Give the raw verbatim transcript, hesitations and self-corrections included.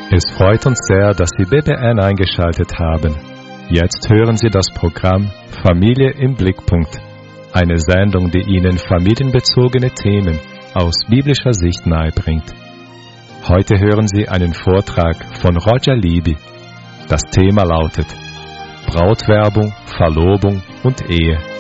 Es freut uns sehr, dass Sie B B N eingeschaltet haben. Jetzt hören Sie das Programm Familie im Blickpunkt, eine Sendung, die Ihnen familienbezogene Themen aus biblischer Sicht nahebringt. Heute hören Sie einen Vortrag von Roger Libby. Das Thema lautet Brautwerbung, Verlobung und Ehe.